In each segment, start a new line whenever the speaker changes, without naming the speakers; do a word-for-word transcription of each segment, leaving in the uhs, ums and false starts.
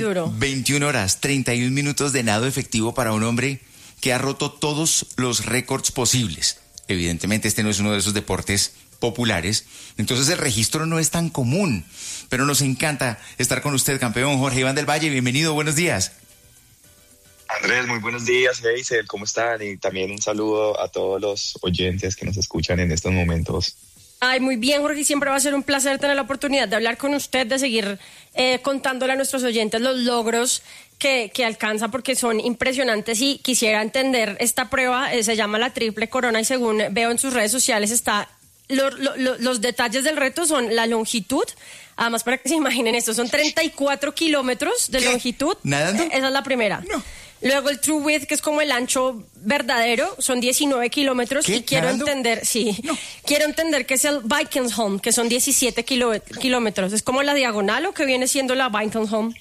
duro.
veintiuna horas, treinta y un minutos de nado efectivo para un hombre que ha roto todos los récords posibles. Evidentemente este no es uno de esos deportes populares, entonces el registro no es tan común, pero nos encanta estar con usted, campeón Jorge Iván del Valle. Bienvenido, buenos días.
Andrés, muy buenos días, Geisel, ¿cómo están? Y también un saludo a todos los oyentes que nos escuchan en estos momentos.
Ay, muy bien, Jorge, siempre va a ser un placer tener la oportunidad de hablar con usted, de seguir eh, contándole a nuestros oyentes los logros que, que alcanza, porque son impresionantes, y quisiera entender esta prueba. Eh, se llama la Triple Corona y según veo en sus redes sociales está... Lo, lo, lo, los detalles del reto son la longitud, además para que se imaginen esto, son treinta y cuatro kilómetros de ¿Qué? longitud.
¿Nadando?
Esa es la primera.
No.
Luego el true width, que es como el ancho verdadero, son diecinueve kilómetros.
¿Qué?
Y quiero
¿Nadando?
entender, sí,
no.
quiero entender que es el Vikingholm, que son diecisiete kilo, kilómetros. ¿Es como la diagonal o que viene siendo la Vikingholm?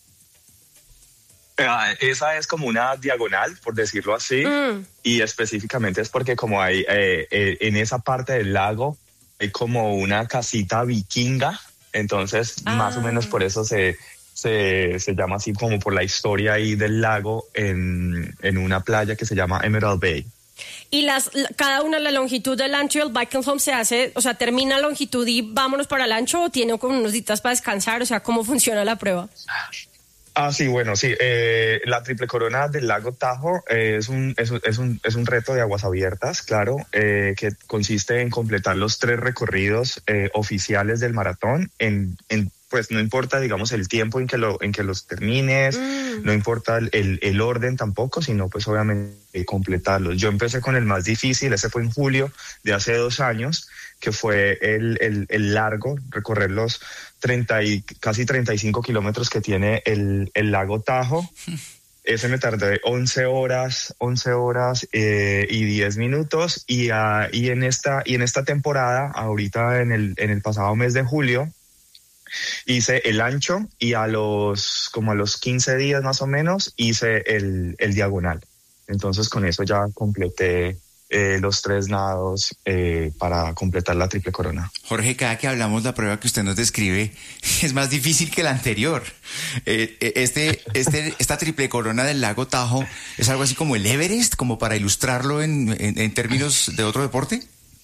Uh, esa es como una diagonal, por decirlo así, mm. y específicamente es porque como hay eh, eh, en esa parte del lago hay como una casita vikinga, entonces ah. más o menos por eso se, se, se llama así, como por la historia ahí del lago en, en una playa que se llama Emerald Bay.
Y las cada una, la longitud del ancho del Vikingholm se hace, o sea, termina la longitud y vámonos para el ancho, o tiene como unos días para descansar, o sea, ¿cómo funciona la prueba?
Ah, sí, bueno, sí. Eh, la Triple Corona del Lago Tahoe eh, es, un, es, un, es, un, es un reto de aguas abiertas, claro, eh, que consiste en completar los tres recorridos eh, oficiales del maratón. En, en, pues no importa, digamos, el tiempo en que, lo, en que los termines, mm. no importa el, el, el orden tampoco, sino pues obviamente eh, completarlos. Yo empecé con el más difícil, ese fue en julio de hace dos años, que fue el, el, el largo, recorrer los treinta y, casi treinta y cinco kilómetros que tiene el, el lago Tahoe. Ese me tardé once horas, once horas eh, y diez minutos. Y, uh, y, en esta, y en esta temporada, ahorita en el, en el pasado mes de julio, hice el ancho y a los, como a los quince días más o menos, hice el, el diagonal. Entonces con eso ya completé Eh, los tres nados eh, para completar la Triple Corona.
Jorge, cada que hablamos la prueba que usted nos describe es más difícil que la anterior. Eh, este, este, esta Triple Corona del Lago Tahoe es algo así como el Everest, como para ilustrarlo en, en, en términos de otro deporte.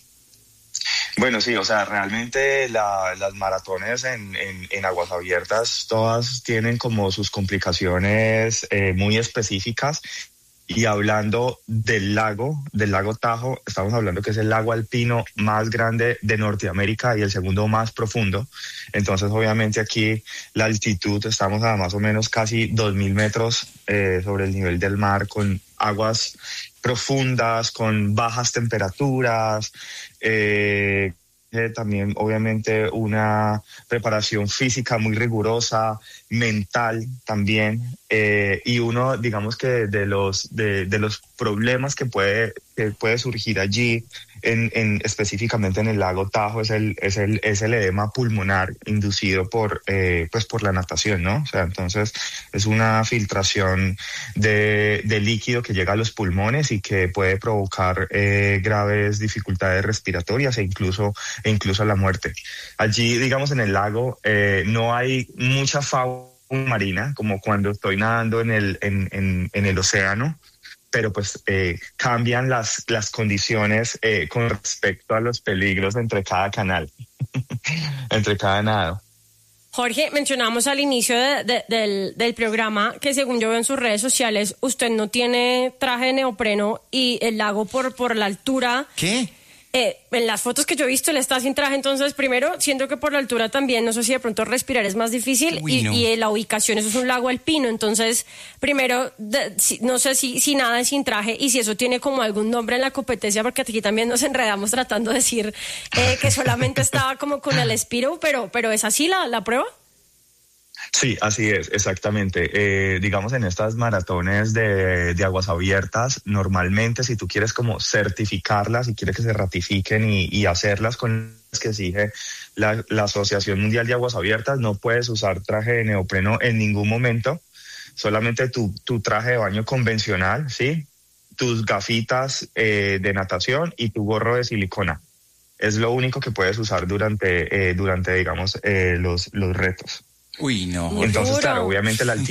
Bueno, sí, o sea, realmente la, las maratones en, en, en aguas abiertas todas tienen como sus complicaciones eh, muy específicas. Y hablando del lago, del lago Tahoe, estamos hablando que es el lago alpino más grande de Norteamérica y el segundo más profundo. Entonces, obviamente aquí la altitud, estamos a más o menos casi dos mil metros eh, sobre el nivel del mar, con aguas profundas, con bajas temperaturas, eh, Eh, también obviamente una preparación física muy rigurosa, mental también, eh, y uno, digamos que de los de, de los problemas que puede que puede surgir allí en, en específicamente en el lago Tahoe es el es el es el edema pulmonar inducido por eh, pues por la natación, ¿no? O sea, entonces es una filtración de, de líquido que llega a los pulmones y que puede provocar eh, graves dificultades respiratorias e incluso e incluso la muerte. Allí, digamos, en el lago eh, no hay mucha fauna marina como cuando estoy nadando en el en, en, en el océano, pero pues eh, cambian las, las condiciones eh, con respecto a los peligros entre cada canal, entre cada nado.
Jorge, mencionamos al inicio de, de, del, del programa que según yo veo en sus redes sociales, usted no tiene traje de neopreno y el lago por, por la altura...
¿Qué?
Eh, en las fotos que yo he visto él está sin traje, entonces primero siento que por la altura también, no sé si de pronto respirar es más difícil. Uy, y, no. y la ubicación, eso es un lago alpino, entonces primero de, si, no sé si, si nada es sin traje y si eso tiene como algún nombre en la competencia, porque aquí también nos enredamos tratando de decir eh, que solamente estaba como con el Spiro, pero, pero ¿es así la, la prueba?
Sí, así es, exactamente. Eh, digamos, en estas maratones de, de aguas abiertas, normalmente si tú quieres como certificarlas y quieres que se ratifiquen y, y hacerlas con las que exige la, la Asociación Mundial de Aguas Abiertas, no puedes usar traje de neopreno en ningún momento, solamente tu, tu traje de baño convencional, ¿sí? Tus gafitas eh, de natación y tu gorro de silicona. Es lo único que puedes usar durante, eh, durante digamos, eh, los, los retos.
Uy, no.
Entonces, claro, obviamente la altitud